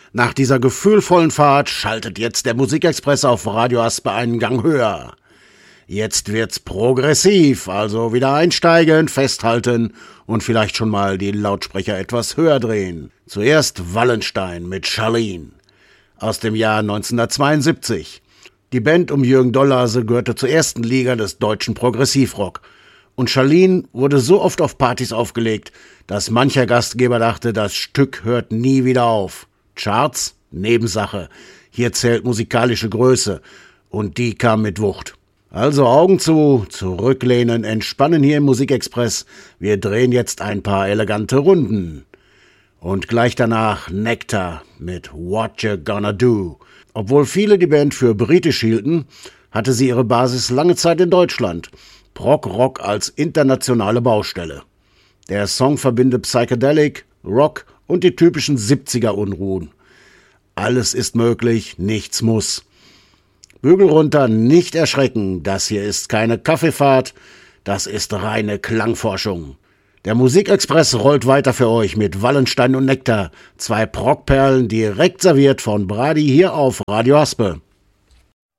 Nach dieser gefühlvollen Fahrt schaltet jetzt der Musikexpress auf Radio Aspe einen Gang höher. Jetzt wird's progressiv, also wieder einsteigen, festhalten und vielleicht schon mal die Lautsprecher etwas höher drehen. Zuerst Wallenstein mit Charlene aus dem Jahr 1972. Die Band um Jürgen Dollase gehörte zur ersten Liga des deutschen Progressivrock. Und Charlene wurde so oft auf Partys aufgelegt, dass mancher Gastgeber dachte, das Stück hört nie wieder auf. Charts? Nebensache. Hier zählt musikalische Größe. Und die kam mit Wucht. Also Augen zu, zurücklehnen, entspannen hier im Musikexpress. Wir drehen jetzt ein paar elegante Runden. Und gleich danach Nectar mit What You Gonna Do. Obwohl viele die Band für britisch hielten, hatte sie ihre Basis lange Zeit in Deutschland. Prog-Rock als internationale Baustelle. Der Song verbindet Psychedelic, Rock und die typischen 70er-Unruhen. Alles ist möglich, nichts muss. Bügel runter, nicht erschrecken, das hier ist keine Kaffeefahrt, das ist reine Klangforschung. Der Musikexpress rollt weiter für euch mit Wallenstein und Nectar, zwei Prog-Perlen direkt serviert von Brady hier auf Radio Aspe.